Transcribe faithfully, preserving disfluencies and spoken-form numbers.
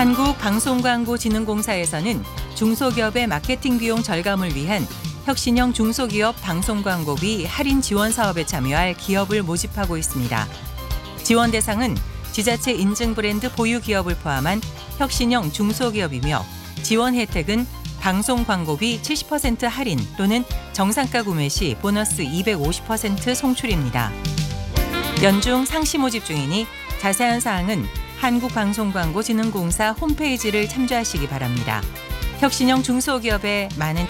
한국방송광고진흥공사에서는 중소기업의 마케팅 비용 절감을 위한 혁신형 중소기업 방송광고비 할인 지원 사업에 참여할 기업을 모집하고 있습니다. 지원 대상은 지자체 인증 브랜드 보유 기업을 포함한 혁신형 중소기업이며 지원 혜택은 방송 광고비 칠십 퍼센트 할인 또는 정상가 구매 시 보너스 이백오십 퍼센트 송출입니다. 연중 상시 모집 중이니 자세한 사항은 한국방송광고진흥공사 홈페이지를 참조하시기 바랍니다. 혁신형 중소기업에 많은